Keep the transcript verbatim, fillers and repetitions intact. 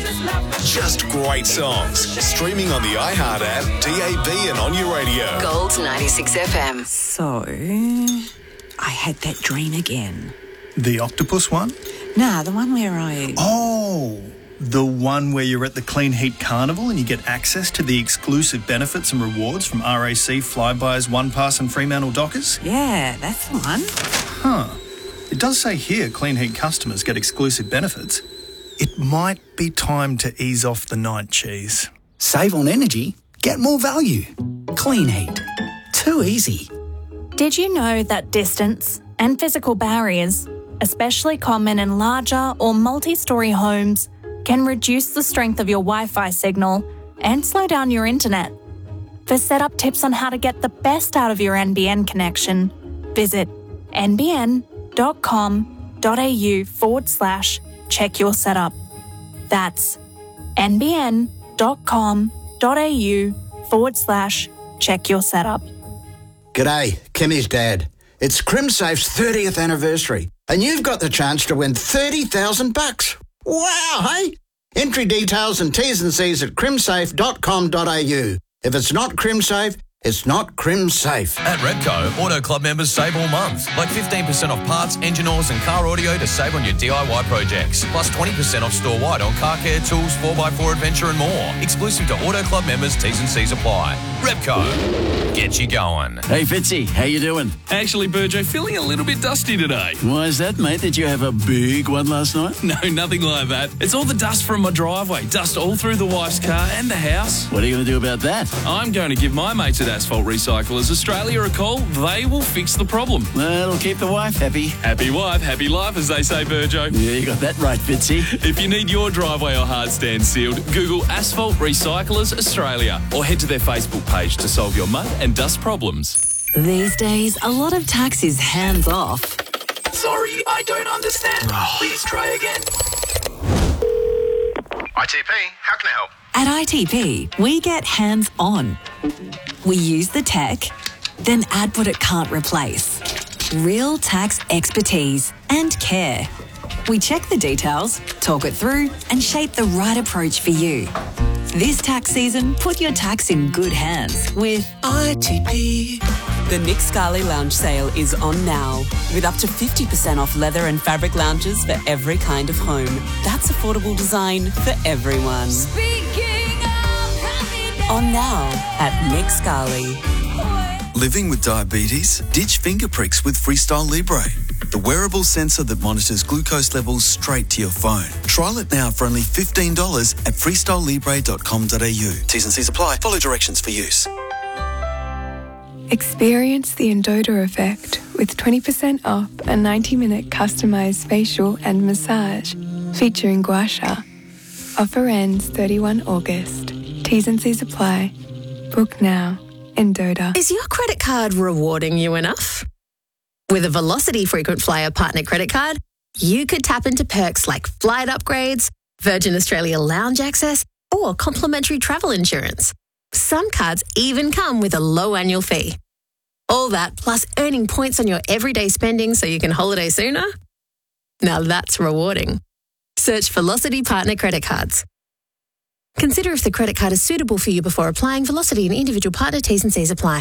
Just great songs. Streaming on the iHeart app, D A B and on your radio. Gold ninety-six F M. So, I had that dream again. The octopus one? Nah, the one where I... Oh, the one where you're at the Clean Heat Carnival and you get access to the exclusive benefits and rewards from R A C, Flybuys, OnePass and Fremantle Dockers? Yeah, that's the one. Huh. It does say here Clean Heat customers get exclusive benefits. It might be time to ease off the night cheese. Save on energy, get more value. Clean Heat. Too easy. Did you know that distance and physical barriers, especially common in larger or multi-storey homes, can reduce the strength of your Wi-Fi signal and slow down your internet? For setup tips on how to get the best out of your N B N connection, visit nbn.com.au forward slash check your setup. That's nbn.com.au forward slash check your setup. G'day, Kimmy's dad. It's CrimSafe's thirtieth anniversary, and you've got the chance to win thirty thousand bucks. Wow, hey? Entry details and T's and C's at crimsafe dot com dot a u. If it's not CrimSafe, it's not CrimSafe. At Repco, Auto Club members save all month. Like fifteen percent off parts, engine oils and car audio to save on your D I Y projects. Plus twenty percent off store-wide on car care, tools, four by four adventure and more. Exclusive to Auto Club members, T's and C's apply. Repco, get you going. Hey Fitzy, how you doing? Actually, Burjo, feeling a little bit dusty today. Why is that, mate? Did you have a big one last night? No, nothing like that. It's all the dust from my driveway. Dust all through the wife's car and the house. What are you going to do about that? I'm going to give my mates at Asphalt Recyclers Australia a call. They will fix the problem. That'll keep the wife happy. Happy wife, happy life, as they say, Burjo. Yeah, you got that right, Fitzy. If you need your driveway or hard stand sealed, Google Asphalt Recyclers Australia or head to their Facebook page to solve your mud and dust problems. These days, a lot of tax is hands off. Sorry, I don't understand. Please try again. I T P, how can I help? At I T P, we get hands on. We use the tech, then add what it can't replace. Real tax expertise and care. We check the details, talk it through, and shape the right approach for you. This tax season, put your tax in good hands with I T P. The Nick Scali Lounge sale is on now, with up to fifty percent off leather and fabric lounges for every kind of home. That's affordable design for everyone. On now at Nick Scali. Living with diabetes? Ditch finger pricks with Freestyle Libre, the wearable sensor that monitors glucose levels straight to your phone. Trial it now for only fifteen dollars at freestyle libre dot com dot a u. T's and C's apply. Follow directions for use. Experience the Endota effect with twenty percent off a ninety minute customised facial and massage featuring gua sha. Offer ends thirty-first of August. T's and C's apply. Book now. Endota. Is your credit card rewarding you enough? With a Velocity Frequent Flyer Partner Credit Card, you could tap into perks like flight upgrades, Virgin Australia lounge access, or complimentary travel insurance. Some cards even come with a low annual fee. All that plus earning points on your everyday spending so you can holiday sooner? Now that's rewarding. Search Velocity Partner Credit Cards. Consider if the credit card is suitable for you before applying. Velocity and individual partner T's and C's apply.